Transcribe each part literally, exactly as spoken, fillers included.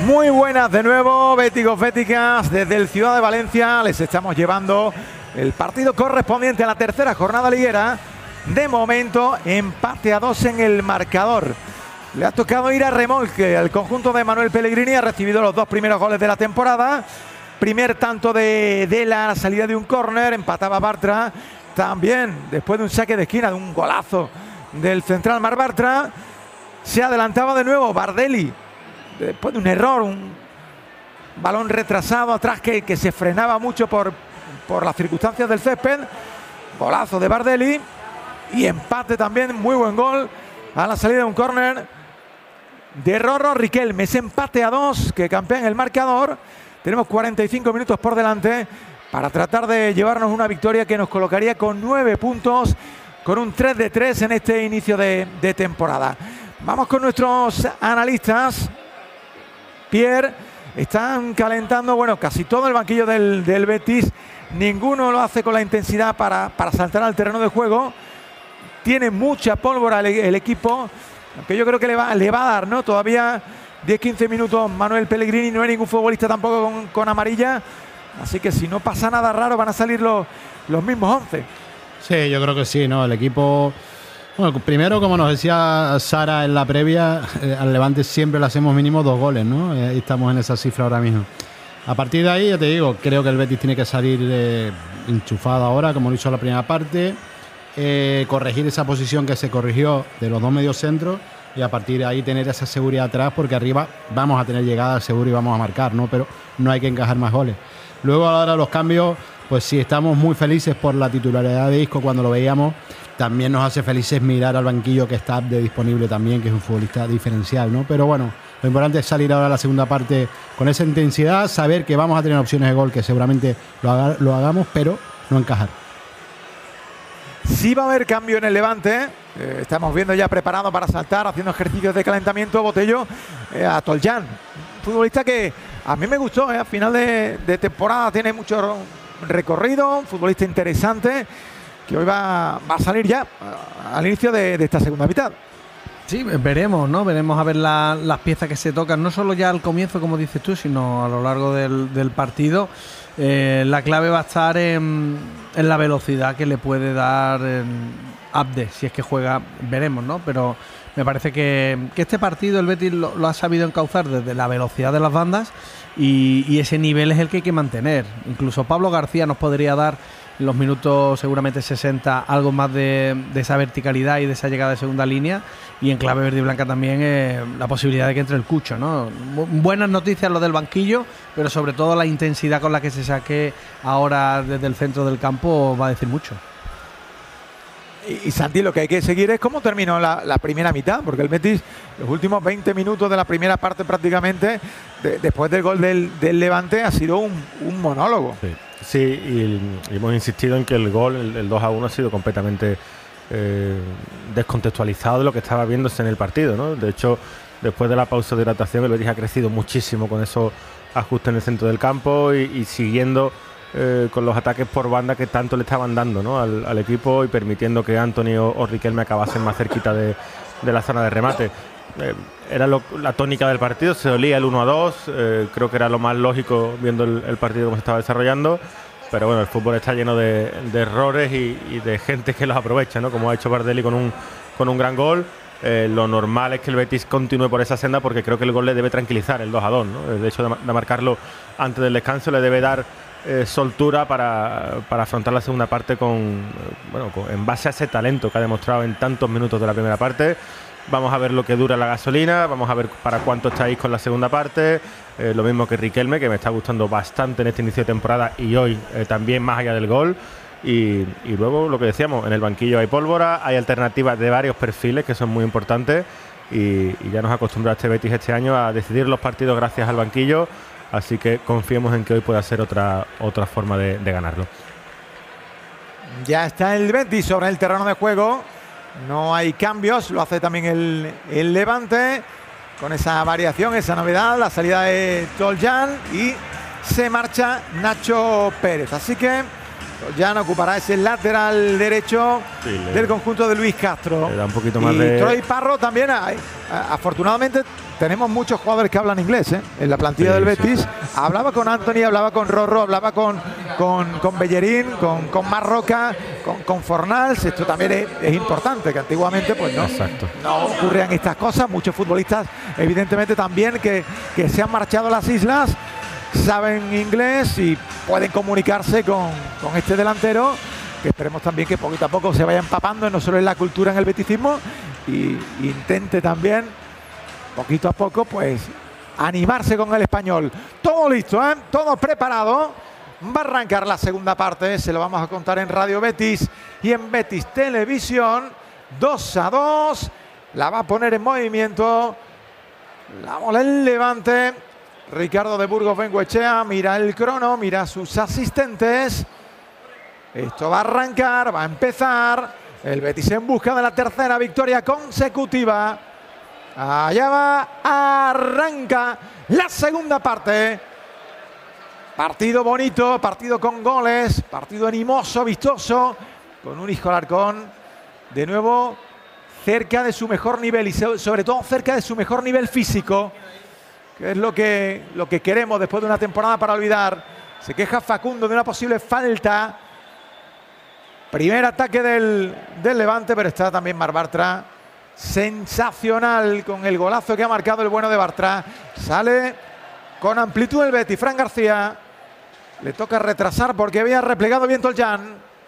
Muy buenas de nuevo, béticos, béticas, desde el Ciudad de Valencia les estamos llevando el partido correspondiente a la tercera jornada liguera. De momento, empate a dos en el marcador. Le ha tocado ir a remolque al conjunto de Manuel Pellegrini, ha recibido los dos primeros goles de la temporada. Primer tanto de, de la salida de un córner, empataba Bartra. También, después de un saque de esquina, de un golazo del central Marc Bartra, se adelantaba de nuevo Bardelli. Después de un error, un balón retrasado atrás que, que se frenaba mucho por, por las circunstancias del césped. Golazo de Bardelli y empate también, muy buen gol a la salida de un córner de Rorro Riquelme. Ese empate a dos que campea en el marcador. Tenemos cuarenta y cinco minutos por delante para tratar de llevarnos una victoria que nos colocaría con nueve puntos, con un tres de tres en este inicio de, de temporada. Vamos con nuestros analistas. Pierre, están calentando, bueno, casi todo el banquillo del, del Betis. Ninguno lo hace con la intensidad para, para saltar al terreno de juego. Tiene mucha pólvora el, el equipo, aunque yo creo que le va, le va a dar, ¿no? Todavía diez quince minutos Manuel Pellegrini, no hay ningún futbolista tampoco con, con amarilla. Así que si no pasa nada raro van a salir los, los mismos once. Sí, yo creo que sí, ¿no? El equipo... Bueno, primero, como nos decía Sara en la previa, eh, al Levante siempre le hacemos mínimo dos goles, ¿no? Eh, estamos en esa cifra ahora mismo. A partir de ahí, ya te digo, creo que el Betis tiene que salir eh, enchufado ahora, como lo hizo en la primera parte, eh, corregir esa posición que se corrigió de los dos mediocentros y a partir de ahí tener esa seguridad atrás, porque arriba vamos a tener llegada seguro y vamos a marcar, ¿no? Pero no hay que encajar más goles. Luego, a la hora de los cambios, pues sí, estamos muy felices por la titularidad de Isco cuando lo veíamos. También nos hace felices mirar al banquillo que está de disponible también, que es un futbolista diferencial, ¿no? Pero bueno, lo importante es salir ahora a la segunda parte con esa intensidad, saber que vamos a tener opciones de gol, que seguramente lo, haga, lo hagamos, pero no encajar. Sí va a haber cambio en el Levante. Eh, estamos viendo ya preparado para saltar, haciendo ejercicios de calentamiento, Botello, eh, a Toljan. Futbolista que a mí me gustó, eh, a final de, de temporada tiene mucho recorrido, un futbolista interesante, que hoy va, va a salir ya al inicio de, de esta segunda mitad. Sí, veremos, ¿no? Veremos a ver la, las piezas que se tocan, no solo ya al comienzo, como dices tú, sino a lo largo del, del partido. Eh, la clave va a estar en, en la velocidad que le puede dar Abde, si es que juega, veremos, ¿no? Pero me parece que, que este partido el Betis lo, lo ha sabido encauzar desde la velocidad de las bandas y, y ese nivel es el que hay que mantener. Incluso Pablo García nos podría dar en los minutos seguramente sesenta algo más de, de esa verticalidad y de esa llegada de segunda línea, y en clave verde y blanca también eh, la posibilidad de que entre el Cucho, ¿no? Buenas noticias lo del banquillo, pero sobre todo la intensidad con la que se saque ahora desde el centro del campo va a decir mucho. Y, y Santi, lo que hay que seguir es cómo terminó la, la primera mitad, porque el Betis, los últimos veinte minutos de la primera parte prácticamente, de, después del gol del, del Levante, ha sido un, un monólogo. Sí. Sí, y, y hemos insistido en que el gol, el, el dos a uno, ha sido completamente eh, descontextualizado de lo que estaba viéndose en el partido, ¿no? De hecho, después de la pausa de hidratación, el Betis ha crecido muchísimo con esos ajustes en el centro del campo y, y siguiendo eh, con los ataques por banda que tanto le estaban dando, ¿no? al, al equipo, y permitiendo que Anthony o, o Riquelme acabasen más cerquita de, de la zona de remate. Eh, era lo, la tónica del partido, se olía el uno a dos, eh, creo que era lo más lógico viendo el, el partido como se estaba desarrollando, pero bueno, el fútbol está lleno de, de errores y, y de gente que los aprovecha, ¿no? Como ha hecho Bardelli con un, con un gran gol. Eh, lo normal es que el Betis continúe por esa senda, porque creo que el gol le debe tranquilizar, el dos a dos, ¿no? De hecho, de, de marcarlo antes del descanso le debe dar eh, soltura para, para afrontar la segunda parte con, eh, bueno, con, en base a ese talento que ha demostrado en tantos minutos de la primera parte. Vamos a ver lo que dura la gasolina, vamos a ver para cuánto estáis con la segunda parte. Eh, lo mismo que Riquelme, que me está gustando bastante en este inicio de temporada y hoy eh, también, más allá del gol. Y, y luego lo que decíamos, en el banquillo hay pólvora, hay alternativas de varios perfiles que son muy importantes, y, y ya nos ha acostumbrado este Betis este año a decidir los partidos gracias al banquillo, así que confiemos en que hoy pueda ser otra, otra forma de, de ganarlo. Ya está el Betis sobre el terreno de juego. No hay cambios, lo hace también el, el Levante, con esa variación, esa novedad, la salida de Toljan, y se marcha Nacho Pérez. Así que Toljan ocupará ese lateral derecho sí, le, del conjunto de Luis Castro. Le da un poquito más y de... Troy Parro también, hay, afortunadamente, tenemos muchos jugadores que hablan inglés, ¿eh? En la plantilla Sí, del sí. Betis. Hablaba con Anthony, hablaba con Rorro, hablaba con, con, con Bellerín, con, con Marroca, con, con Fornals. Esto también es, es importante, que antiguamente pues no, Exacto. no ocurrían estas cosas. Muchos futbolistas, evidentemente también, que, que se han marchado a las islas, saben inglés y pueden comunicarse con, con este delantero, que esperemos también que poquito a poco se vaya empapando no solo en la cultura, en el beticismo, y intente también poquito a poco pues animarse con el español. Todo listo, ¿eh? Todo preparado. Va a arrancar la segunda parte, se lo vamos a contar en Radio Betis y en Betis Televisión. Dos a dos, la va a poner en movimiento la bola en Levante. Ricardo de Burgos Bengoechea mira el crono, mira a sus asistentes. Esto va a arrancar, va a empezar. El Betis en busca de la tercera victoria consecutiva. Allá va, arranca la segunda parte. Partido bonito, partido con goles, partido animoso, vistoso, con un Isco Alarcón de nuevo cerca de su mejor nivel y sobre todo cerca de su mejor nivel físico, que es lo que, lo que queremos después de una temporada para olvidar. Se queja Facundo de una posible falta. Primer ataque del, del Levante, pero está también Marc Bartra. Sensacional con el golazo que ha marcado el bueno de Bartra. Sale con amplitud el Betis. Fran García. Le toca retrasar porque había replegado bien Toljan.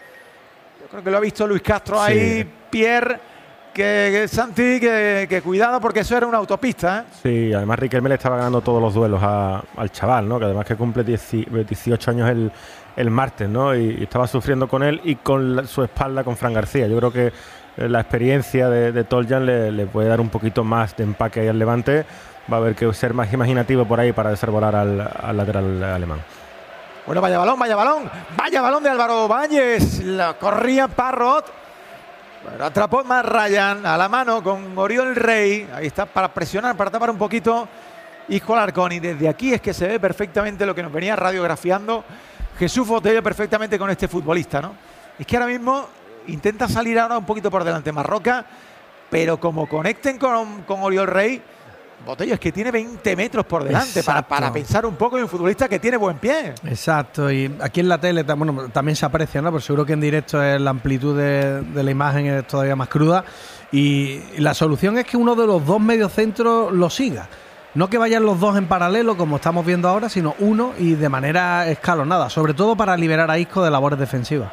Yo creo que lo ha visto Luis Castro Sí. ahí. Pierre, que, que Santi, que, que cuidado porque eso era una autopista, ¿eh? Sí, además Riquelme le estaba ganando todos los duelos a, al chaval, ¿no? Que además que cumple dieciocho años el, el martes, ¿no? Y, y estaba sufriendo con él y con la, su espalda con Fran García. Yo creo que eh, la experiencia de, de Toljan le, le puede dar un poquito más de empaque ahí al Levante. Va a haber que ser más imaginativo por ahí para desarbolar al, al lateral alemán. Bueno, vaya balón, vaya balón, vaya balón de Álvaro Valles. La corría Parrot. Bueno, atrapó más Ryan a la mano con Oriol Rey. Ahí está para presionar, para tapar un poquito Isco Alarcón. Y desde aquí es que se ve perfectamente lo que nos venía radiografiando Jesús Botello perfectamente con este futbolista, ¿no? Es que ahora mismo intenta salir ahora un poquito por delante Marroca, pero como conecten con, con Oriol Rey, Botello es que tiene veinte metros por delante para, para pensar un poco en un futbolista que tiene buen pie. Exacto, y aquí en la tele bueno, también se aprecia, ¿no? Pero seguro que en directo es la amplitud de, de la imagen es todavía más cruda. Y la solución es que uno de los dos mediocentros lo siga. No que vayan los dos en paralelo, como estamos viendo ahora, sino uno y de manera escalonada, sobre todo para liberar a Isco de labores defensivas.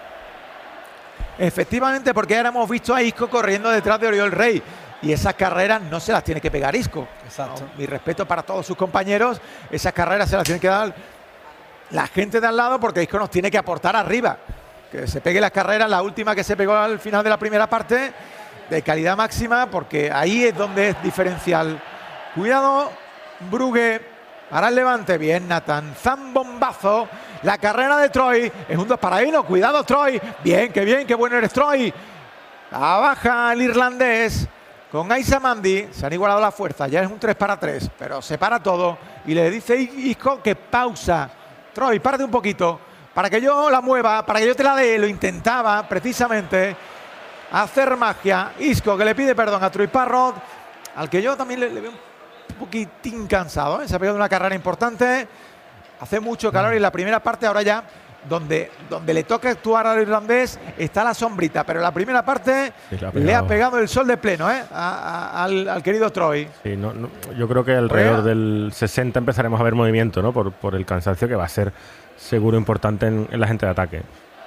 Efectivamente, porque ahora hemos visto a Isco corriendo detrás de Oriol Rey. Y esas carreras no se las tiene que pegar Isco. Exacto. No, mi respeto para todos sus compañeros. Esas carreras se las tiene que dar la gente de al lado porque Isco nos tiene que aportar arriba. Que se pegue las carreras, la última que se pegó al final de la primera parte, de calidad máxima, porque ahí es donde es diferencial. Cuidado, Brugge para el Levante. Bien, Nathan. Zambombazo. La carrera de Troy. Es un dos para uno. Cuidado, Troy. Bien, qué bien, qué bueno eres, Troy. La baja el irlandés. Con Aisa Mandi se han igualado la fuerza, ya es un tres para tres, pero se para todo y le dice Isco que pausa. Troy, párate un poquito para que yo la mueva, para que yo te la dé. Lo intentaba precisamente hacer magia. Isco que le pide perdón a Troy Parrot, al que yo también le, le veo un poquitín cansado, ¿eh? Se ha pegado una carrera importante, hace mucho calor y en la primera parte ahora ya Donde, donde le toca actuar al irlandés está la sombrita, pero en la primera parte Sí, le, ha le ha pegado el sol de pleno, ¿eh? a, a, al, al querido Troy. Sí, no, no, yo creo que alrededor del sesenta empezaremos a ver movimiento, ¿no? Por, por el cansancio que va a ser seguro importante en, en la gente de ataque.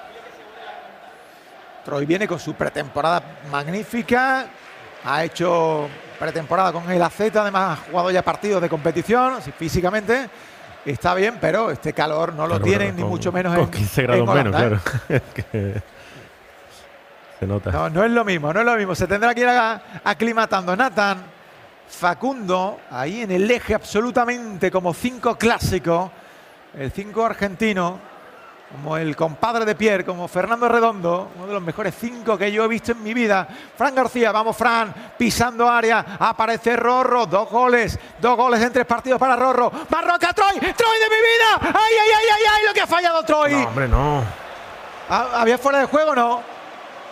Troy viene con su pretemporada magnífica, ha hecho pretemporada con el A Z, además ha jugado ya partidos de competición, así, físicamente está bien, pero este calor no lo Claro, tienen, claro, ni con, mucho menos con en quince grados en menos, Holanda, claro. Es que se nota. No, no es lo mismo, no es lo mismo. Se tendrá que ir a, aclimatando. Nathan, Facundo, ahí en el eje absolutamente como cinco clásico. El cinco argentino, como el compadre de Pierre, como Fernando Redondo, uno de los mejores cinco que yo he visto en mi vida. Fran García, vamos Fran, pisando área, aparece Rorro, dos goles, dos goles en tres partidos para Rorro. Marroca, Troy, Troy de mi vida. ¡Ay, ay, ay, ay, ay! Lo que ha fallado Troy. No, hombre, no. ¿Había fuera de juego o no?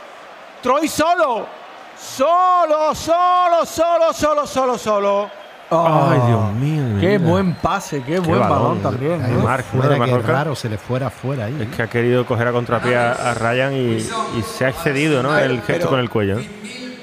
Troy solo. Solo, solo, solo, solo, solo, solo. Oh, Ay, Dios mío. Qué mira. buen pase, qué, buen balón, balón, también. ahí ¿eh? Marc, ¿no? Fuera, de que Marroca. raro, se le fuera fuera ahí. Es que ha querido coger a contrapié a, a Ryan y, y se ha excedido, ¿no? El gesto Pero- con el cuello. ¿no?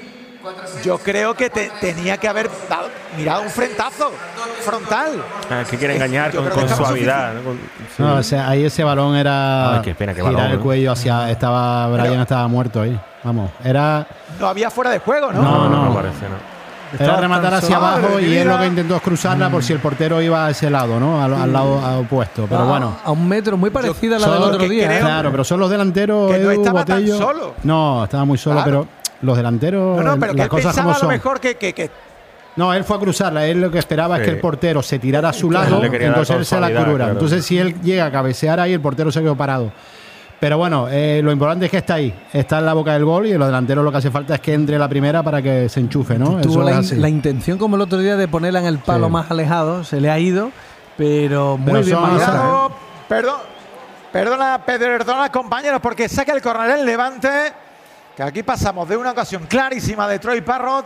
Yo creo que te- tenía que haber dado, mirado un frentazo frontal. Ah, es que quiere engañar Yo con, creo que con estaba suavidad. ¿no? Con- sí. No, o sea, ahí ese balón era Ay, qué pena, qué girar balón, el ¿no? cuello hacia estaba Brian Pero- estaba muerto ahí. Vamos, era No había fuera de juego, ¿no? No, no. no parece, no. era Estaba rematar tan hacia solo. abajo Madre y él mía. lo que intentó es cruzarla por si el portero iba a ese lado, ¿no? Al, al lado opuesto. Pero Ah, bueno. A un metro, muy parecida a la del Solo otro que día. creo- ¿eh? Claro, pero son los delanteros. Que no Edu, estaba tan Botello. solo. No, estaba muy solo, Claro. pero los delanteros, No, no, pero que las él cosas pensaba como a lo son. mejor que, que, que No, él fue a cruzarla. Él lo que esperaba es Sí. que el portero se tirara a su Claro, lado, le quería dar entonces con él se la suavidad, curura. claro. Entonces, si él llega a cabecear ahí, el portero se quedó parado. Pero bueno, eh, lo importante es que está ahí, está en la boca del gol y los delanteros lo que hace falta es que entre la primera para que se enchufe, ¿no? Tuvo Eso la, es in- así. la intención, como el otro día, de ponerla en el palo Sí. más alejado. Se le ha ido, pero muy Pero bien son- marcado. Cuidado, perdón, perdona, perdona, compañeros, porque saca el córner el Levante. Que aquí pasamos de una ocasión clarísima de Troy Parrott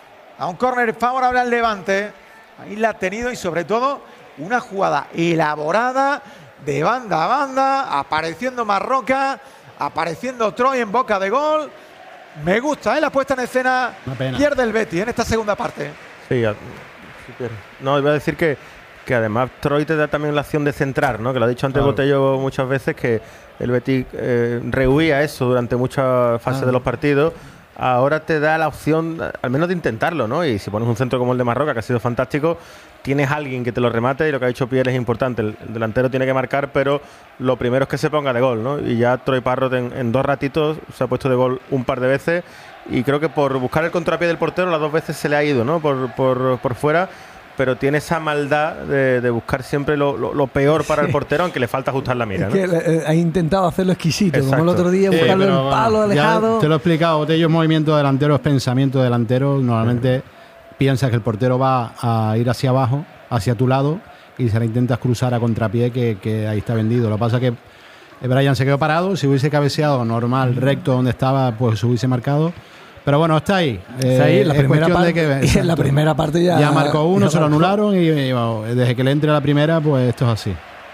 a un córner favorable al Levante. Ahí la ha tenido y sobre todo una jugada elaborada de banda a banda, apareciendo Marroca, apareciendo Troy en boca de gol. Me gusta, ¿eh? La puesta en escena. Una pena. Pierde el Betis en esta segunda parte. Sí, a- sí pierde. No, iba a decir que, que además Troy te da también la opción de centrar, ¿no? Que lo ha dicho antes Claro. Botello muchas veces, que el Betis eh, rehuía eso durante muchas fases Ah. de los partidos. Ahora te da la opción, al menos de intentarlo, ¿no? Y si pones un centro como el de Marroca, que ha sido fantástico, tienes a alguien que te lo remate y lo que ha dicho Pierre es importante. El, el delantero tiene que marcar, pero lo primero es que se ponga de gol, ¿no? Y ya Troy Parrott en, en dos ratitos se ha puesto de gol un par de veces y creo que por buscar el contrapié del portero las dos veces se le ha ido, ¿no? Por, por, por fuera, pero tiene esa maldad de, de buscar siempre lo, lo- lo peor para el portero, aunque le falta ajustar la mira, Es ¿no? que eh, ha intentado hacerlo exquisito, como el Exacto. otro día, Sí, buscarlo pero en bueno, palo, ya alejado. te lo he explicado, Botello, movimiento delantero es pensamiento delantero. Normalmente piensas que el portero va a ir hacia abajo, hacia tu lado, y se la intentas cruzar a contrapié, que, que ahí está vendido. Lo que pasa es que Brian se quedó parado. Si hubiese cabeceado normal, recto donde estaba, pues se hubiese marcado. Pero bueno, está ahí. Está ahí, Eh, en la es primera cuestión parte, de que- y en la exacto. primera parte ya, Ya marcó uno, ya se lo marcó. anularon y, y, bueno, desde que le entre la primera, pues esto es así.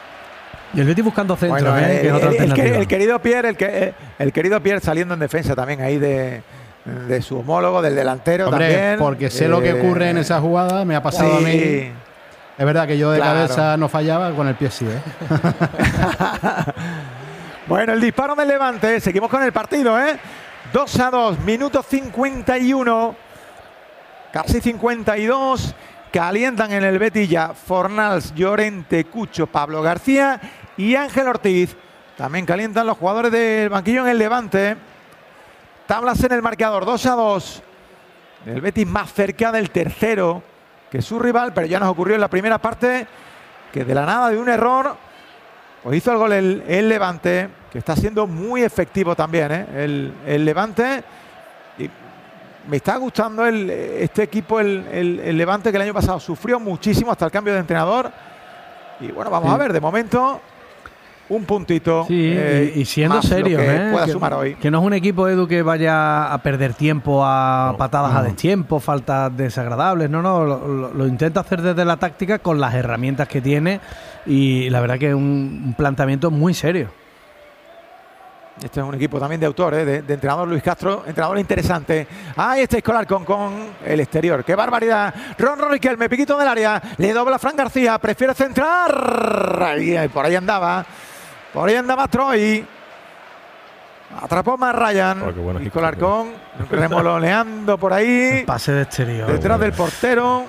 Y el Betis buscando centro, Bueno, ¿eh? el, que es otra el- el que- alternativa. el querido Pierre, el, que, el querido Pierre saliendo en defensa también ahí de, de su homólogo, del delantero Hombre, también. porque sé lo que Eh, ocurre en esa jugada, me ha pasado a mí. sí. Es verdad que yo de Claro. cabeza no fallaba, con el pie sí, ¿eh? Bueno, el disparo del Levante. Seguimos con el partido, ¿eh? dos a dos, minuto cincuenta y uno. Casi cincuenta y dos. Calientan en el Betis ya Fornals, Llorente, Cucho, Pablo García y Ángel Ortiz. También calientan los jugadores del banquillo en el Levante. Tablas en el marcador, dos a dos. El Betis más cerca del tercero que su rival, pero ya nos ocurrió en la primera parte que de la nada, de un error, pues hizo el gol el, el Levante, que está siendo muy efectivo también, ¿eh? el, el Levante. Y me está gustando el, este equipo, el, el- el Levante, que el año pasado sufrió muchísimo hasta el cambio de entrenador. Y bueno, vamos Sí. a ver, de momento, un puntito. Sí, eh, y, y siendo más lo serios, que ¿eh? pueda que, sumar hoy. que no es un equipo, Edu, que vaya a perder tiempo a No, patadas no. a destiempo, faltas desagradables. No, no, lo, lo- lo intenta hacer desde la táctica con las herramientas que tiene y la verdad que es un, un planteamiento muy serio. Este es un equipo también de autor, ¿eh? de, de entrenador Luis Castro, entrenador interesante. Ahí está Escolar con, con el exterior. ¡Qué barbaridad! Ron Ron Riquelme, piquito del área. Le dobla Fran García, prefiere centrar. Ahí, ahí, por ahí andaba. Por ahí andaba Troy. Atrapó más Ryan. Oh, qué bueno, Escolar Hickman. con remoloneando por ahí. Pase de exterior. Detrás del portero.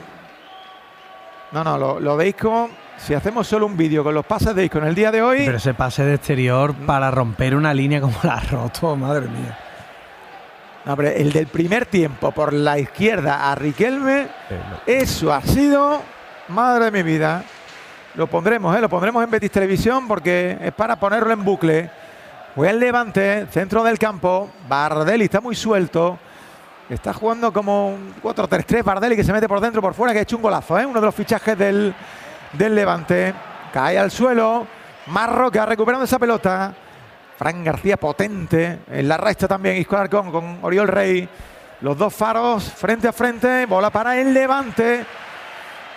No, no, lo, lo de Isco. Si hacemos solo un vídeo con los pases de Isco en el día de hoy. Pero ese pase de exterior para romper una línea como la ha roto, madre mía. No, hombre, el del primer tiempo por la izquierda a Riquelme, Eh, no. eso ha sido, madre de mi vida. Lo pondremos, ¿eh? Lo pondremos en Betis Televisión porque es para ponerlo en bucle. Juega el Levante, centro del campo. Bardelli está muy suelto. Está jugando como un cuatro tres tres. Bardelli que se mete por dentro, por fuera, que ha hecho un golazo, ¿eh? Uno de los fichajes del, del Levante. Cae al suelo. Marroca recuperando esa pelota. Fran García potente. En la resta también Isco Alarcón con Oriol Rey. Los dos faros frente a frente. Bola para el Levante.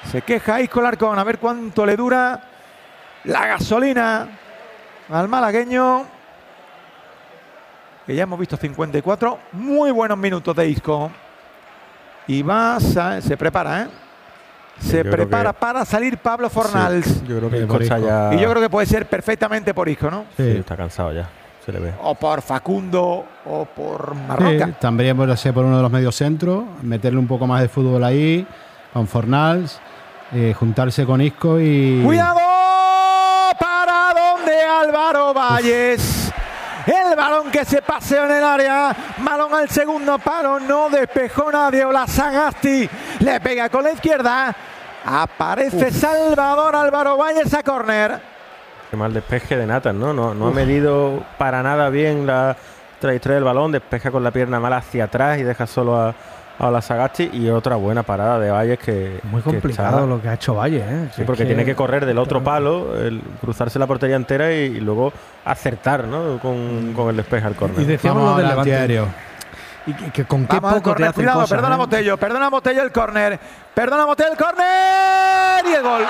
Se queja Isco Larcón, a ver cuánto le dura la gasolina al malagueño. Que ya hemos visto cincuenta y cuatro muy buenos minutos de Isco. Y va, se prepara, ¿eh? Se yo prepara que, para salir Pablo Fornals. Sí, yo creo que Isco está ya... Y yo creo que puede ser perfectamente por Isco, ¿no? Sí, sí, está cansado ya, se le ve. O por Facundo o por Marroca. Sí, también puede ser por uno de los mediocentros, meterle un poco más de fútbol ahí, con Fornals, eh, juntarse con Isco y... ¡Cuidado! ¿Para dónde Álvaro Valles? Uf. El balón que se paseó en el área. Balón al segundo palo. No despejó nadie. Ola Sagasti le pega con la izquierda. Aparece Uf. Salvador Álvaro Valles a córner. Qué mal despeje de Nathan, ¿no? No, no ha medido para nada bien la trayectoria del balón. Despeja con la pierna mala hacia atrás y deja solo a, a Ola Sagasti. Y otra buena parada de Valles que... Muy complicado que está, lo que ha hecho Valles, ¿eh? Sí, porque es que tiene que correr del otro palo, el, cruzarse la portería entera y, y luego acertar, ¿no? Con, con el despeje al córner. Y decíamos lo del Levante. Y que, que con qué Vamos poco te hacen Cuidado, cosas, perdona ¿eh? Botello, perdona Botello el córner. Perdona Botello el córner y el gol.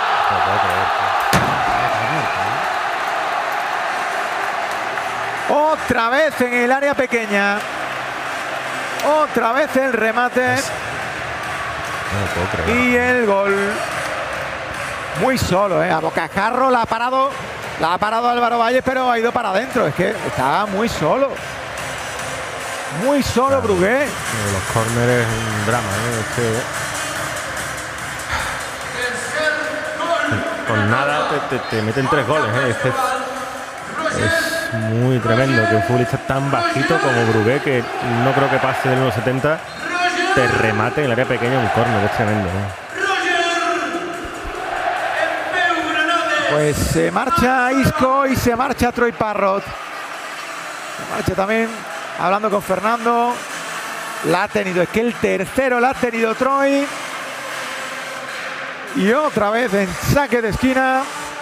Otra vez en el área pequeña. Otra vez el remate. No y el gol. Muy solo, ¿eh? A bocajarro la ha parado. La ha parado Álvaro Valles, pero ha ido para adentro. Es que está muy solo. Muy solo, claro. Brugué. Los córneres es un drama, ¿eh? Es que... Con nada te, te, te meten tres goles, ¿eh? Es, que es muy tremendo que un futbolista tan bajito como Brugué, que no creo que pase del uno setenta, te remate en el área pequeña un córner. Es tremendo, ¿eh? Pues se marcha Isco y se marcha Troy Parrott. Se marcha también hablando con Fernando. La ha tenido, es que el tercero la ha tenido Troy. Y otra vez en saque de esquina.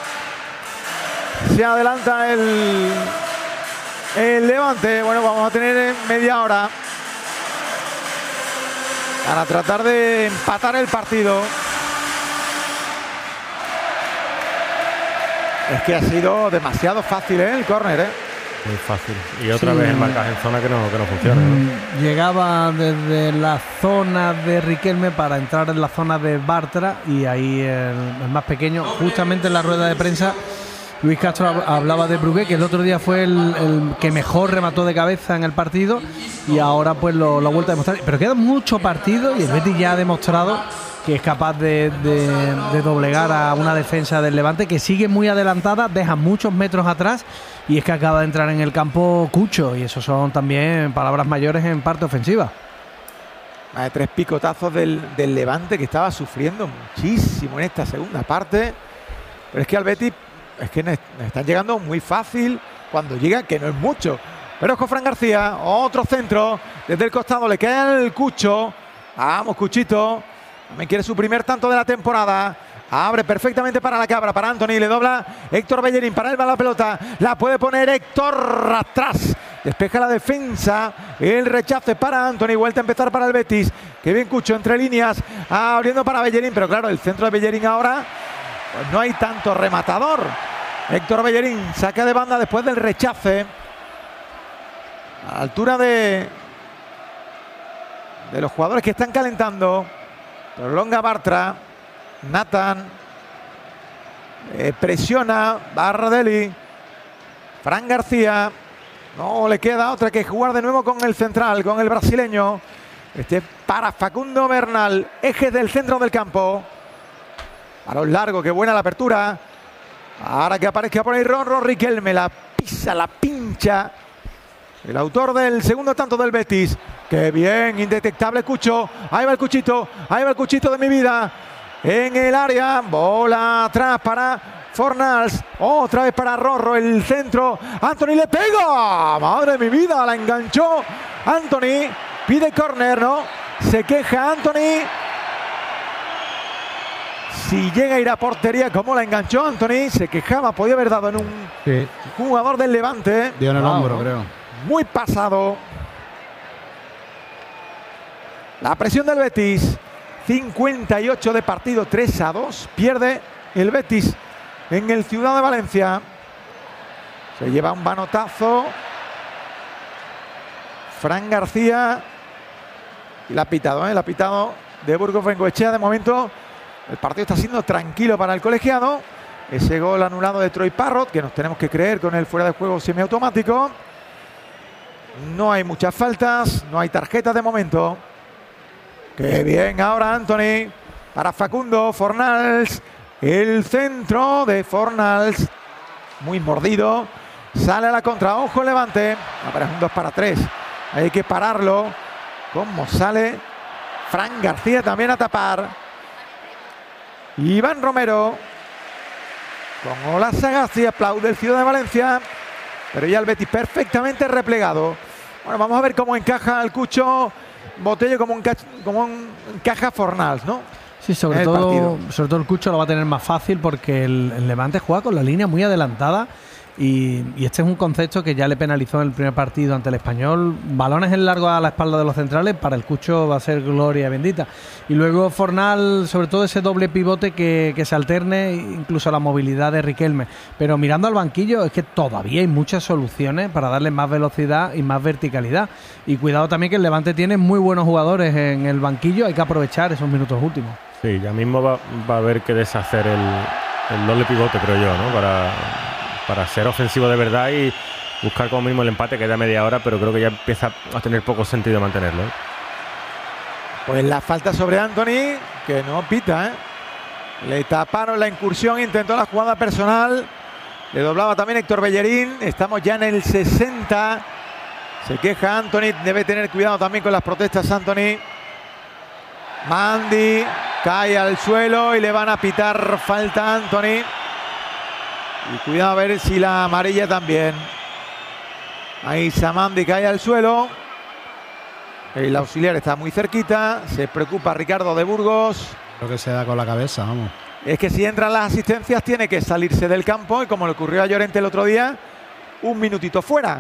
Se adelanta el, el Levante. Bueno, vamos a tener media hora para tratar de empatar el partido. Es que ha sido demasiado fácil, ¿eh? El córner, ¿eh? Muy fácil. Y otra sí. vez el marcaje en zona que no, que no funciona, ¿no? Llegaba desde la zona de Riquelme para entrar en la zona de Bartra y ahí el, el más pequeño, justamente en la rueda de prensa, Luis Castro hablaba de Brugué, que el otro día fue el, el que mejor remató de cabeza en el partido y ahora pues lo, lo ha vuelto a demostrar. Pero queda mucho partido y el Betis ya ha demostrado que es capaz de, de, de doblegar a una defensa del Levante que sigue muy adelantada, deja muchos metros atrás y es que acaba de entrar en el campo Cucho y eso son también palabras mayores en parte ofensiva. Hay tres picotazos del, del Levante que estaba sufriendo muchísimo en esta segunda parte, pero es que al Betis es que nos están llegando muy fácil cuando llega, que no es mucho. Pero es con Fran García, otro centro desde el costado, le queda el Cucho. Vamos, Cuchito. También quiere su primer tanto de la temporada. Abre perfectamente para la cabra, para Anthony. Le dobla Héctor Bellerín. Para él va la pelota. La puede poner Héctor atrás. Despeja la defensa. El rechace para Anthony. Vuelta a empezar para el Betis. Que bien Cucho entre líneas. Abriendo para Bellerín. Pero claro, el centro de Bellerín ahora. Pues no hay tanto rematador. Héctor Bellerín saca de banda después del rechace. A la altura de, de los jugadores que están calentando. Prolonga Bartra. Nathan. Eh, presiona Bardelli. Fran García. No le queda otra que jugar de nuevo con el central, con el brasileño. Este para Facundo Bernal. Eje del centro del campo. Balón largo, qué buena la apertura. Ahora que aparezca por ahí Rorro Riquelme. La pisa, la pincha. El autor del segundo tanto del Betis. Qué bien, indetectable Cucho. Ahí va el Cuchito. Ahí va el Cuchito de mi vida. En el área. Bola atrás para Fornals. Otra vez para Rorro. El centro. Anthony le pega. Madre de mi vida. La enganchó Anthony. Pide córner, ¿no? Se queja Anthony. Si llega a ir a portería, como la enganchó Anthony, se quejaba, podía haber dado en un sí. jugador del Levante. Dio en el wow. hombro, creo. Muy pasado. La presión del Betis. cincuenta y ocho de partido, tres a dos. Pierde el Betis en el Ciudad de Valencia. Se lleva un manotazo Fran García. Y la ha pitado, ¿eh? La ha pitado de Burgos Bengoechea. De momento el partido está siendo tranquilo para el colegiado. Ese gol anulado de Troy Parrott, que nos tenemos que creer con el fuera de juego semiautomático. No hay muchas faltas, no hay tarjetas de momento. Qué bien ahora Antony para Facundo Fornals. El centro de Fornals, muy mordido. Sale a la contra, ojo Levante. Ahora es un dos para tres. Hay que pararlo. Como sale Fran García también a tapar. Iván Romero con Ola Sagasti, aplaude el Ciudad de Valencia. Pero ya el Betis perfectamente replegado. Bueno, vamos a ver cómo encaja el Cucho Botello, cómo encaja, cómo encaja Fornals, ¿no? Sí, sobre todo, sobre todo el Cucho lo va a tener más fácil porque el, el Levante juega con la línea muy adelantada. Y, y este es un concepto que ya le penalizó en el primer partido ante el Español. Balones en largo a la espalda de los centrales, para el Cucho va a ser gloria bendita. Y luego Fornal, sobre todo ese doble pivote que, que se alterne, incluso la movilidad de Riquelme. Pero mirando al banquillo es que todavía hay muchas soluciones para darle más velocidad y más verticalidad. Y cuidado también que el Levante tiene muy buenos jugadores en el banquillo, hay que aprovechar esos minutos últimos. Sí, ya mismo va, va a haber que deshacer el, el doble pivote, creo yo, ¿no? Para... para ser ofensivo de verdad y buscar como mínimo el empate, queda media hora, pero creo que ya empieza a tener poco sentido mantenerlo, ¿eh? Pues la falta sobre Antony, que no pita, ¿eh? Le taparon la incursión, intentó la jugada personal, le doblaba también Héctor Bellerín. Estamos ya en el sesenta. Se queja Antony, debe tener cuidado también con las protestas Antony. Mandy cae al suelo y le van a pitar falta a Antony. Y cuidado a ver si la amarilla también. Ahí Samandi cae al suelo. El auxiliar está muy cerquita. Se preocupa Ricardo de Burgos. Creo que se da con la cabeza, vamos. Es que si entran las asistencias tiene que salirse del campo. Y como le ocurrió a Llorente el otro día, un minutito fuera.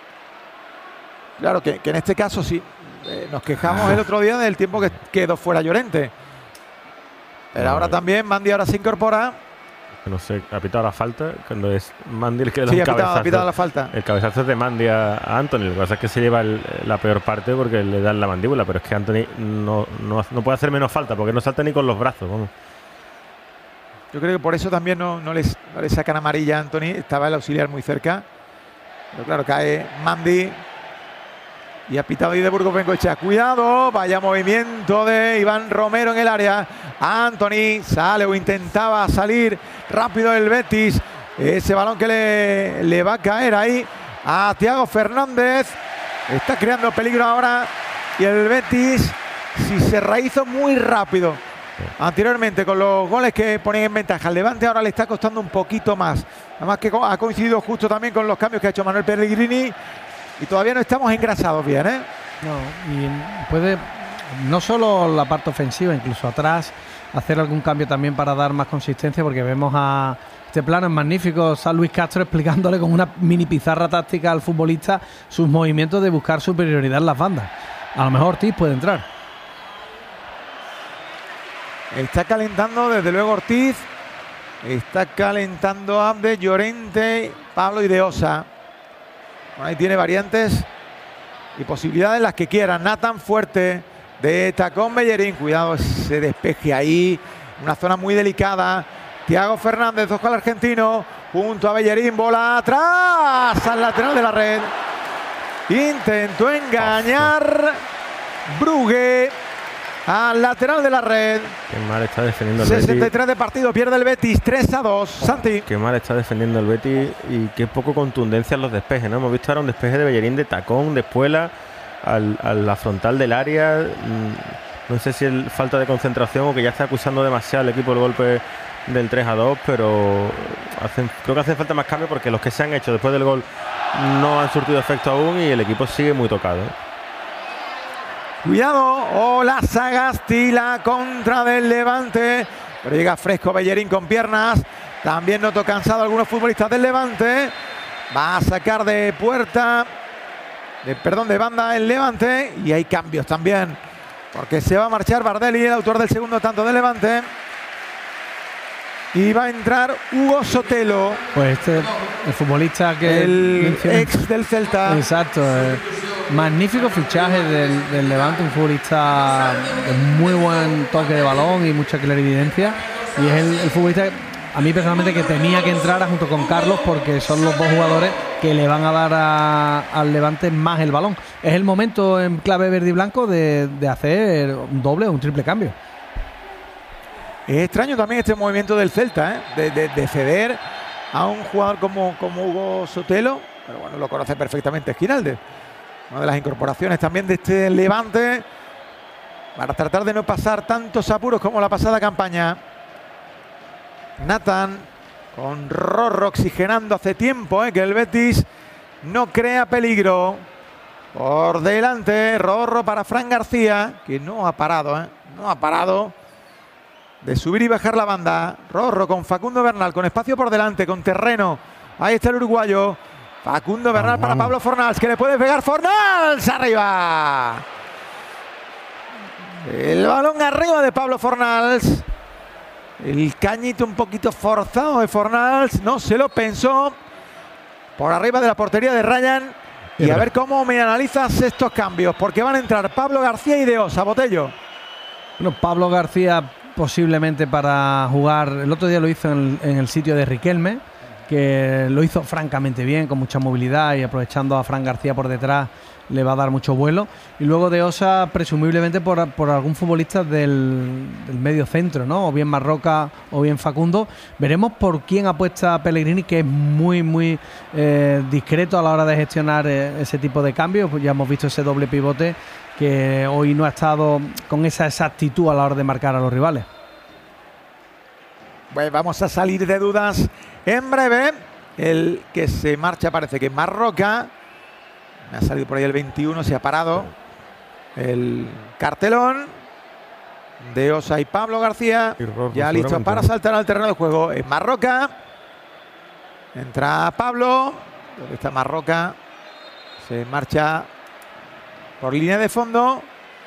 Claro que, que en este caso sí. Eh, nos quejamos el otro día del tiempo que quedó fuera Llorente. Pero no, ahora también Mandy ahora se incorpora. No sé, ha pitado la falta cuando es Mandy el que le da sí, un ha pitado, cabezazo. ha pitado la falta. El cabezazo es de Mandy a, a Antony. Lo que pasa es que se lleva el, la peor parte porque le dan la mandíbula, pero es que Antony no, no, no puede hacer menos falta porque no salta ni con los brazos, vamos. Yo creo que por eso también no, no, les, no le sacan amarilla a Antony. Estaba el auxiliar muy cerca. Pero claro, cae Mandy. Y ha pitado ahí de Burgos Bengoechea. Cuidado, vaya movimiento de Iván Romero en el área. Antony sale o intentaba salir rápido el Betis. Ese balón que le, le va a caer ahí a Thiago Fernández. Está creando peligro ahora. Y el Betis, si se rehizo muy rápido anteriormente con los goles que ponen en ventaja al Levante, ahora le está costando un poquito más. Además que ha coincidido justo también con los cambios que ha hecho Manuel Pellegrini. Y todavía no estamos engrasados bien, ¿eh? No, y puede no solo la parte ofensiva, incluso atrás, hacer algún cambio también para dar más consistencia, porque vemos a este plano es magnífico, San Luis Castro explicándole con una mini pizarra táctica al futbolista sus movimientos de buscar superioridad en las bandas. A lo mejor Ortiz puede entrar. Está calentando desde luego Ortiz, está calentando Abde, Llorente, Pablo y De Osa. Ahí tiene variantes y posibilidades las que quieran. Nathan Fuerte de tacón Bellerín. Cuidado ese despeje ahí. Una zona muy delicada. Thiago Fernández, ojo al argentino. Junto a Bellerín. Bola atrás al lateral de la red. Intentó engañar Brugge al lateral de la red. Qué mal está defendiendo el sesenta y tres Betis. de partido, pierde el Betis, tres a dos. Santi. Qué mal está defendiendo el Betis y qué poco contundencia en los despejes, ¿no? Hemos visto ahora un despeje de Bellerín de tacón, de espuela, al, a la frontal del área. No sé si es falta de concentración o que ya está acusando demasiado el equipo el golpe del tres a dos, pero hacen, creo que hace falta más cambio porque los que se han hecho después del gol no han surtido efecto aún y el equipo sigue muy tocado, ¿eh? Cuidado, Ola Sagasti, la contra del Levante. Pero llega fresco Bellerín con piernas. También noto cansado algunos futbolistas del Levante. Va a sacar de puerta, de, perdón, de banda el Levante. Y hay cambios también. porque se va a marchar Bardelli, el autor del segundo tanto de Levante. Y va a entrar Hugo Sotelo. Pues este, el futbolista que... El mencioné. ex del Celta. Exacto. Eh, magnífico fichaje del, del Levante, un futbolista de muy buen toque de balón y mucha clarividencia. Y es el, el futbolista, a mí personalmente, que tenía que entrar junto con Carlos, porque son los dos jugadores que le van a dar a, al Levante más el balón. Es el momento en clave verde y blanco de, de hacer un doble o un triple cambio. Es extraño también este movimiento del Celta, ¿eh? de, de, de ceder a un jugador como, como Hugo Sotelo, pero bueno, lo conoce perfectamente Esquinalde. Una de las incorporaciones también de este Levante para tratar de no pasar tantos apuros como la pasada campaña. Nathan con Rorro oxigenando hace tiempo, ¿eh? que el Betis no crea peligro. Por delante, Rorro para Fran García, que no ha parado, ¿eh? no ha parado de subir y bajar la banda. Rorro con Facundo Bernal, con espacio por delante, con terreno. Ahí está el uruguayo. Facundo Bernal vamos, para vamos. Pablo Fornals, que le puede pegar Fornals. Arriba. El balón arriba de Pablo Fornals. El cañito un poquito forzado de Fornals. No se lo pensó. Por arriba de la portería de Ryan. Y a ver cómo me analizas estos cambios, porque van a entrar Pablo García y De Osa. Botello. Bueno, Pablo García posiblemente para jugar, el otro día lo hizo en, en el sitio de Riquelme, que lo hizo francamente bien, con mucha movilidad, y aprovechando a Fran García por detrás le va a dar mucho vuelo. Y luego De Osa presumiblemente por, por algún futbolista del, del medio centro, ¿no? O bien Marroca o bien Facundo. Veremos por quién apuesta Pellegrini, que es muy muy eh, discreto a la hora de gestionar eh, ese tipo de cambios. Pues ya hemos visto ese doble pivote que hoy no ha estado con esa exactitud a la hora de marcar a los rivales. Pues vamos a salir de dudas en breve. El que se marcha parece que es Marroca. Me ha salido por ahí el veintiuno, se ha parado el cartelón. De Osa y Pablo García ya listos para saltar al terreno de juego. Es Marroca. Entra Pablo. ¿Dónde está Marroca? Se marcha por línea de fondo.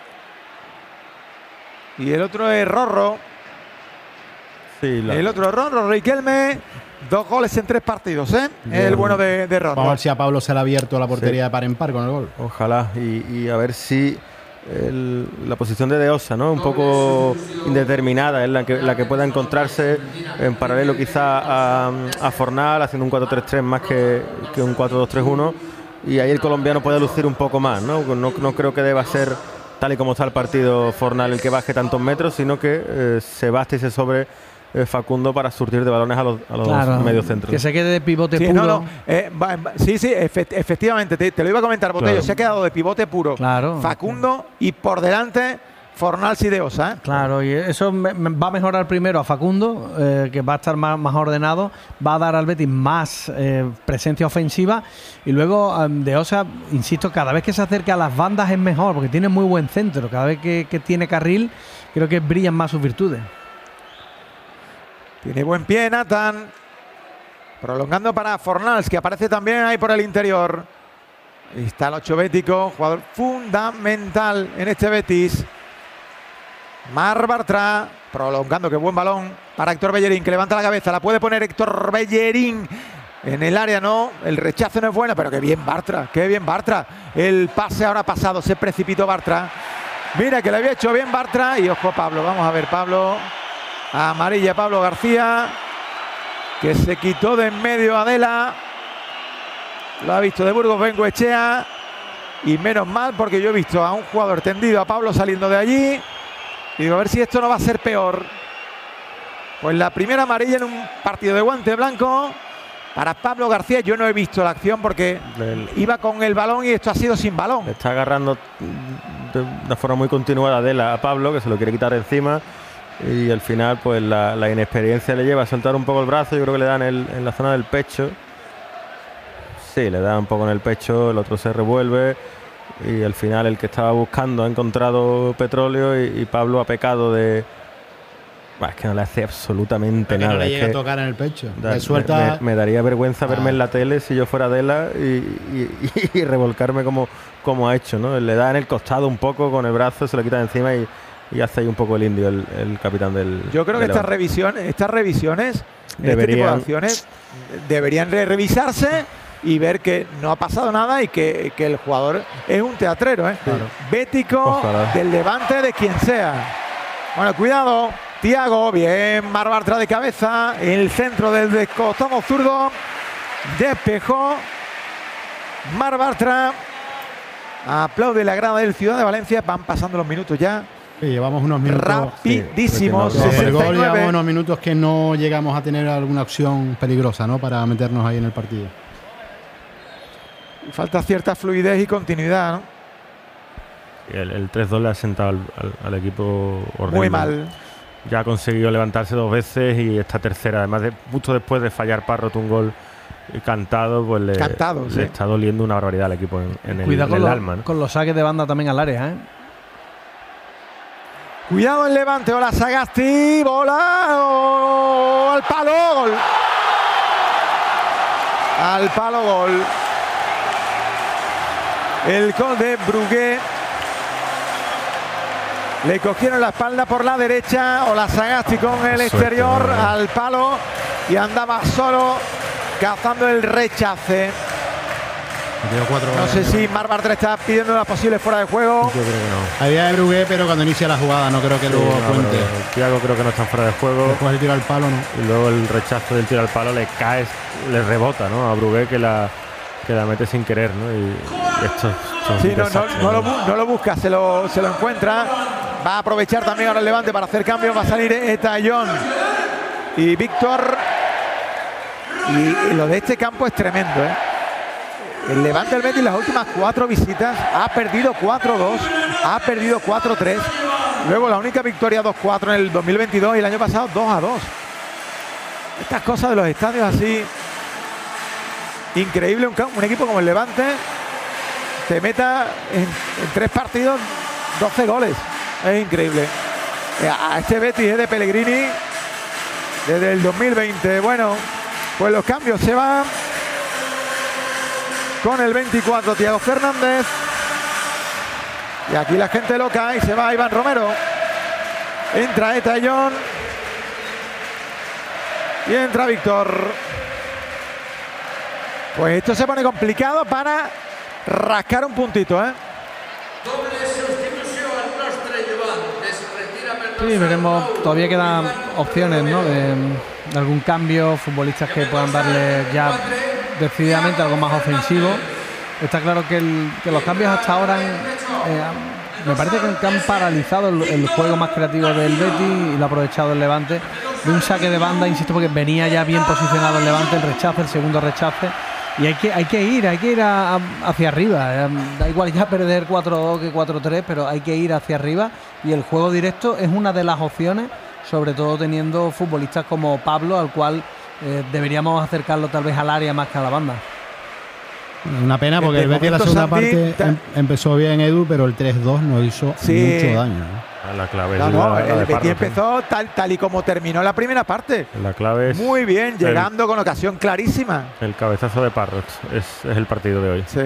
Y el otro es Rorro. Sí, la... El otro es Rorro, Riquelme. Dos goles en tres partidos, ¿eh? Bien. El bueno de, de Rorro. Vamos a ver si a Pablo se le ha abierto la portería sí. de par en par con el gol. Ojalá. Y, y a ver si el, la posición de De Osa, ¿no? Un poco indeterminada, es la que, la que pueda encontrarse en paralelo quizá a, a Fornal, haciendo un cuatro tres tres más que, que un cuatro dos tres uno. Y ahí el colombiano puede lucir un poco más, ¿no? No, no creo que deba ser, tal y como está el partido, Fornal el que baje tantos metros, sino que eh, se baste y se sobre eh, Facundo para surtir de balones a los, a los claro, mediocentros. Que se quede de pivote sí, puro. No, no. Eh, va, va, sí, sí, efect, efectivamente, te, te lo iba a comentar, Botello, claro. Se ha quedado de pivote puro. Claro. Facundo y por delante Fornals y De Osa, ¿eh? Claro, y eso me, me va a mejorar primero a Facundo, eh, que va a estar más, más ordenado, va a dar al Betis más eh, presencia ofensiva, y luego um, De Osa, insisto, cada vez que se acerca a las bandas es mejor, porque tiene muy buen centro, cada vez que, que tiene carril, creo que brillan más sus virtudes. Tiene buen pie Nathan, prolongando para Fornals, que aparece también ahí por el interior. Ahí está el ocho bético, jugador fundamental en este Betis. Mar Bartra, prolongando, que buen balón para Héctor Bellerín, que levanta la cabeza, la puede poner Héctor Bellerín en el área, no, el rechazo no es bueno, pero qué bien Bartra, qué bien Bartra, el pase ahora pasado, se precipitó Bartra, mira que le había hecho bien Bartra, y ojo Pablo, vamos a ver Pablo, amarilla Pablo García, que se quitó de en medio Adela, lo ha visto de Burgos Bengoechea, y menos mal, porque yo he visto a un jugador tendido, a Pablo saliendo de allí. Y digo, a ver si esto no va a ser peor. Pues la primera amarilla en un partido de guante blanco para Pablo García. Yo no he visto la acción porque el, iba con el balón y esto ha sido sin balón. Está agarrando de una forma muy continuada de la a Pablo, que se lo quiere quitar encima. Y al final, pues la, la inexperiencia le lleva a soltar un poco el brazo. Yo creo que le dan el, en la zona del pecho. Sí, le da un poco en el pecho. El otro se revuelve. Y al final el que estaba buscando ha encontrado petróleo y, y Pablo ha pecado de, Bah, es que no le hace absolutamente Porque nada. no le es llega que a tocar en el pecho. da- Le suelta. me, me daría vergüenza verme Ah. en la tele si yo fuera Dela y, y, y- y revolcarme como, como ha hecho, ¿no? Le da en el costado un poco con el brazo, se lo quita de encima y, y hace ahí un poco el indio el, el capitán del. Yo creo que del estas Levante. revisiones, estas revisiones, este tipo de Deberían- acciones, deberían re- revisarse y ver que no ha pasado nada y que, que el jugador es un teatrero, ¿eh? Claro. Bético, Ojalá. del Levante, de quien sea. Bueno, cuidado. Tiago, bien, Mar Bartra de cabeza, el centro del descostado zurdo, despejó Mar Bartra, aplaude la grada del Ciudad de Valencia, van pasando los minutos ya, Sí, llevamos unos minutos. rapidísimos, sí, porque no- Desde el gol sesenta y llevamos nueve. unos minutos que no llegamos a tener alguna opción peligrosa, ¿no? Para meternos ahí en el partido. Falta cierta fluidez y continuidad, ¿no? El, el tres dos le ha sentado al, al- al equipo horrible. Muy mal. Ya ha conseguido levantarse dos veces y esta tercera, además de justo después de fallar Parrot un gol cantado, pues le, Cantado, le sí. está doliendo una barbaridad al equipo en, en el, Cuidado en con, el los- alma, ¿no? con los saques de banda también al área, ¿eh? Cuidado el Levante, hola Sagasti, bola, oh, al palo, gol. Al palo, gol. El gol de Brugué. Le cogieron la espalda por la derecha, o la Sagasti con el Suerte, exterior ¿no? al palo y andaba solo cazando el rechace. Metió cuatro No sé si Mar Bartra está pidiendo la posible fuera de juego. Yo creo que no. Había de Brugué, pero cuando inicia la jugada no creo que Sí, luego no, cuente. pero Thiago creo que no está fuera de juego. Después de tirar el palo, no. Y luego el rechazo del tiro al palo le cae, le rebota, ¿no? A Brugué que la, que la mete sin querer, ¿no? Y esto, esto es Sí, un no, no, desastre, no lo, ¿no? bu- no lo busca, se lo, se lo encuentra. Va a aprovechar también ahora el Levante para hacer cambios. Va a salir Etayón y Víctor. Y, y lo de este campo es tremendo, ¿eh? El Levante del Betis las últimas cuatro visitas ha perdido cuatro dos, ha perdido cuatro tres. Luego la única victoria dos cuatro en el dos mil veintidós y el año pasado dos a dos. Estas cosas de los estadios así. Increíble, un, ca- un equipo como el Levante te meta en, en tres partidos doce goles. Es increíble. Eh, A este Betis es de Pellegrini desde el dos mil veinte. Bueno, pues los cambios se van. Con el veinticuatro, Thiago Fernández. Y aquí la gente loca y se va Iván Romero. Entra Etayón. Y entra Víctor. Pues esto se pone complicado para rascar un puntito, ¿eh? Sí, veremos. Todavía quedan opciones, ¿no? De, de algún cambio, futbolistas que puedan darle ya decididamente algo más ofensivo. Está claro que, el- que los cambios hasta ahora han, eh, me parece que han, que han paralizado el, el juego más creativo del Betis y lo ha aprovechado el Levante. De un saque de banda, insisto, porque venía ya bien posicionado el Levante, el rechace, el segundo rechace. Y hay que, hay que ir, hay que ir a- a- hacia arriba. Eh, Da igual ya perder cuatro dos que cuatro tres, pero hay que ir hacia arriba. Y el juego directo es una de las opciones, sobre todo teniendo futbolistas como Pablo, al cual eh, deberíamos acercarlo tal vez al área más que a la banda. Una pena porque De el Betis en la momento, segunda Santi, parte ta- em- empezó bien Edu, pero el tres dos nos hizo Sí. mucho daño, ¿no? La clave No, es no, la, la el de Betis Parrot, ¿eh? empezó tal, tal y como terminó la primera parte. La clave es Muy bien, el- llegando con ocasión clarísima. el cabezazo de Parrot. Es, es el partido de hoy. Sí.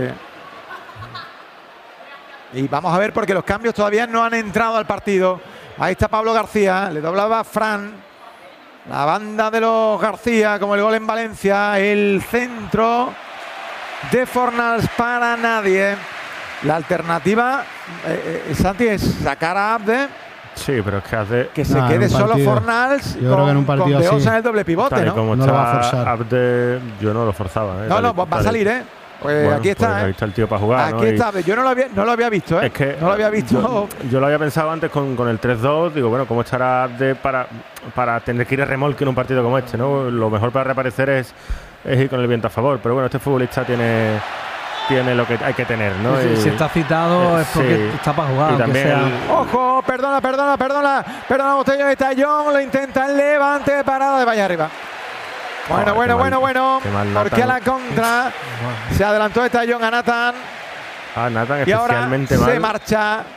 Y vamos a ver porque los cambios todavía no han entrado al partido. Ahí está Pablo García, le doblaba Fran. La banda de los García, como el gol en Valencia. El centro de Fornals para nadie. La alternativa, eh, eh, Santi, es sacar a Abde, Sí, pero es que hace. que se Nah, en quede un solo partido- Fornals yo creo que en un partido con De Osa así- en el doble pivote, Tal y ¿no? como No lo va a está forzar. Abde, yo no lo forzaba. ¿eh? No, Tal y- no, va a tal y- salir, ¿eh? Pues Bueno, aquí está, pues ¿eh? ahí está el tío para jugar. ¿no? Aquí Y- está Abde. Yo no lo había, no lo había visto, ¿eh? Es que no lo había visto. Yo, yo lo había pensado antes con, con el tres dos. Digo, bueno, ¿cómo estará Abde para, para tener que ir a remolque en un partido como este? ¿No? Lo mejor para reaparecer es, es ir con el viento a favor. Pero bueno, este futbolista tiene, tiene lo que hay que tener, ¿no? Si, Y- si está citado eh, es porque sí. está para jugar, Y aunque también sea. el- Ojo, perdona, perdona, perdona, perdona, Botella de Tallón, lo intenta el Levante, parada de Valle arriba. Bueno, Joder, bueno, qué bueno, mal- bueno, qué mal porque a Nathan. la contra se adelantó de Tallón a Nathan Ah, Nathan y ahora especialmente se mal. marcha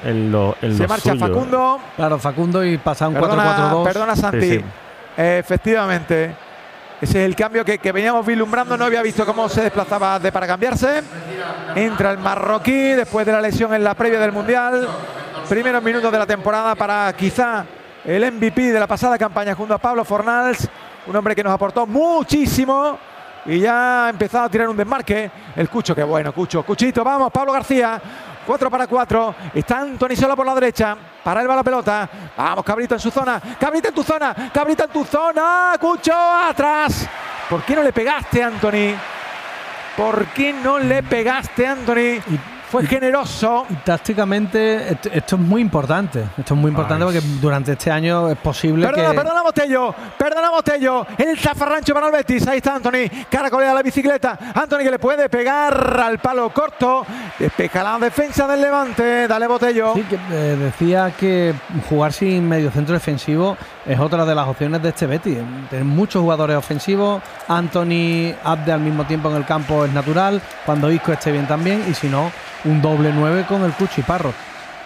en lo, en Se lo marcha suyo. Facundo. Claro, Facundo y pasa un cuatro Perdona, cuatro dos. perdona Santi. Sí, sí. Eh, efectivamente. Ese es el cambio que, que veníamos vislumbrando. No había visto cómo se desplazaba de para cambiarse. Entra el marroquí después de la lesión en la previa del Mundial. Primeros minutos de la temporada para quizá el M V P de la pasada campaña junto a Pablo Fornals. Un hombre que nos aportó muchísimo. Y ya ha empezado a tirar un desmarque. El Cucho, qué bueno, Cucho. Cuchito, vamos, Pablo García. cuatro para cuatro. Está Antony solo por la derecha. Para él va la pelota. Vamos, Cabrito en su zona. Cabrito en tu zona. Cabrito en tu zona. Cucho atrás. ¿Por qué no le pegaste, Antony? ¿Por qué no le pegaste, Antony? Fue generoso. Y tácticamente esto, esto es muy importante. Esto es muy importante Ay. porque durante este año es posible Perdona, que... perdona Botello, perdona Botello, el zafarrancho para el Betis, ahí está Antony, caracolea la bicicleta, Antony que le puede pegar al palo corto, despeja la defensa del Levante, dale Botello. Sí, que eh, decía que jugar sin mediocentro defensivo es otra de las opciones de este Betis. Tener muchos jugadores ofensivos, Antony, Abde al mismo tiempo en el campo es natural, cuando Isco esté bien también, y si no, un doble nueve con el Cucho y Parro.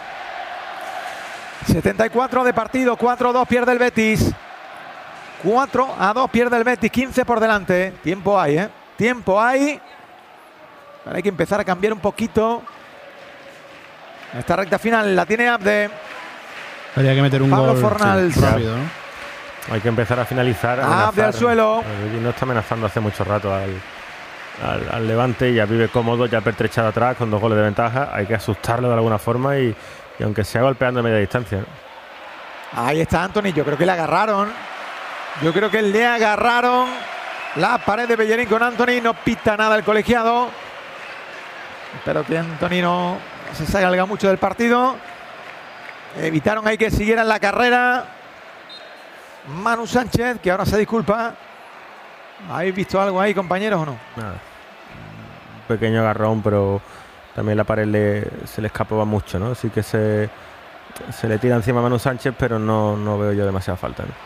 setenta y cuatro de partido, cuatro a dos pierde el Betis, cuatro a dos pierde el Betis, quince por delante, tiempo hay, ¿eh? Tiempo hay, pero hay que empezar a cambiar un poquito. Esta recta final la tiene Abde. Habría que meter un Pablo gol Fornals. sí, rápido, ¿no? Hay que empezar a finalizar. Ah, de al suelo. Y no está amenazando hace mucho rato al, al, al Levante. Ya vive cómodo, ya pertrechado atrás con dos goles de ventaja. Hay que asustarlo de alguna forma y, y aunque sea golpeando a media distancia, ¿no? Ahí está Antony, yo creo que le agarraron. Yo creo que le agarraron la pared de Bellerín con Antony. No pita nada el colegiado. Espero que Antony no se salga mucho del partido. Evitaron ahí que siguieran la carrera. Manu Sánchez, que ahora se disculpa. ¿Habéis visto algo ahí, compañeros, o no? Nada. Un pequeño agarrón, pero también la pared le, se le escapaba mucho, ¿no? Así que se, se le tira encima a Manu Sánchez, pero no, no veo yo demasiada falta, ¿no?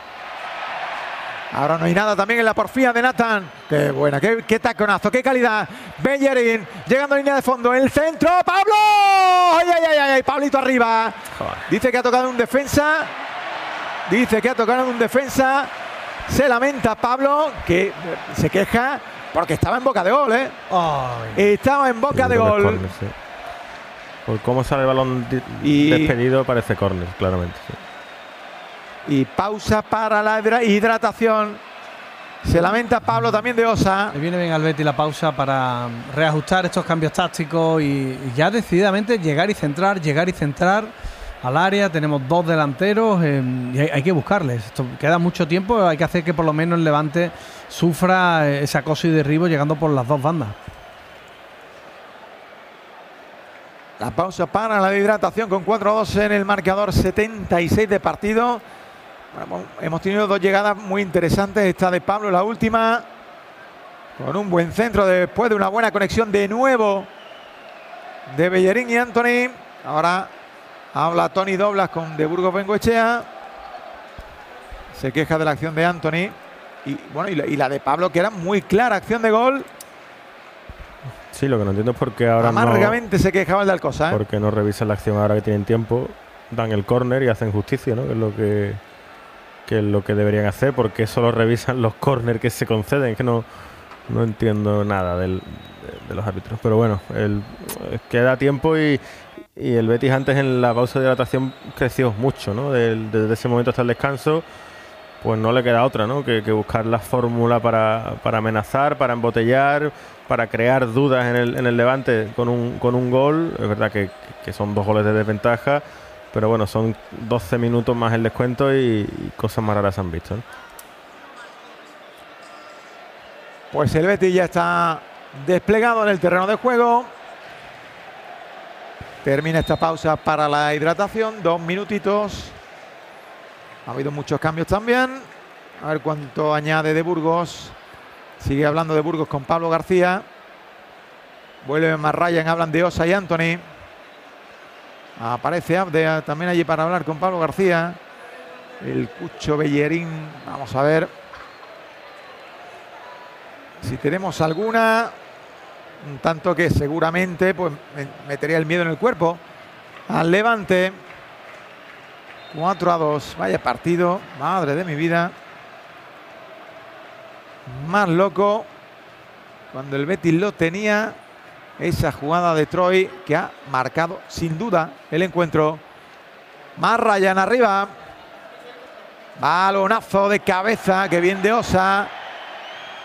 Ahora no hay nada también en la porfía de Nathan. Qué buena, qué, qué taconazo, qué calidad. Bellerín llegando a línea de fondo. El centro, Pablo. ¡Ay, ay, ay, ay! Pablito arriba. Joder. Dice que ha tocado un defensa. Dice que ha tocado un defensa. Se lamenta Pablo, que se queja porque estaba en boca de gol, ¿eh? Estaba en boca Sí, de creo que es gol. córner, sí. Por cómo sale el balón di- Y- despedido, parece córner, claramente. Sí. Y pausa para la hidra- hidratación. Se lamenta Pablo también de Osa. Le viene bien al Betis la pausa para reajustar estos cambios tácticos y, y ya decididamente llegar y centrar, llegar y centrar al área. Tenemos dos delanteros eh, y hay, hay que buscarles. Esto queda mucho tiempo, hay que hacer que por lo menos el Levante sufra eh, ese acoso y derribo llegando por las dos bandas. La pausa para la hidratación con cuatro a dos en el marcador, setenta y seis de partido. Bueno, hemos tenido dos llegadas muy interesantes. Esta de Pablo, la última, con un buen centro después de una buena conexión de nuevo de Bellerín y Antony. Ahora habla Tony Doblas con De Burgos Bengoechea. Se queja de la acción de Antony. Y bueno, y la, y la de Pablo, que era muy clara, acción de gol. Sí, lo que no entiendo es por qué ahora Amargamente se quejaba el de Alcosa, ¿eh? no, porque no revisan la acción ahora que tienen tiempo, dan el córner y hacen justicia, ¿no? Que es lo que, que es lo que deberían hacer, porque solo revisan los córner que se conceden, que no, no entiendo nada del, de, de los árbitros. Pero bueno, el, queda tiempo y, y el Betis antes en la pausa de hidratación creció mucho, ¿no? Del- desde ese momento hasta el descanso, pues no le queda otra, ¿no? Que, que buscar la fórmula para, para amenazar, para embotellar, para crear dudas en el, en el Levante con un, con un gol. Es verdad que, que son dos goles de desventaja, pero bueno, son doce minutos más el descuento y, y cosas más raras se han visto, ¿no? Pues el Betis ya está desplegado en el terreno de juego. Termina esta pausa para la hidratación, dos minutitos. Ha habido muchos cambios también. A ver cuánto añade de Burgos. Sigue hablando de Burgos con Pablo García. Vuelve más Ryan, hablan de Osa y Antony. Aparece Abde también allí para hablar con Pablo García. El Cucho Bellerín. Vamos a ver si tenemos alguna. Un tanto que seguramente pues, me- metería el miedo en el cuerpo. al Levante. cuatro a dos. Vaya partido, madre de mi vida. Más loco cuando el Betis lo tenía. Esa jugada de Troy que ha marcado sin duda el encuentro. Más Ryan arriba. Balonazo de cabeza, que bien de Osa.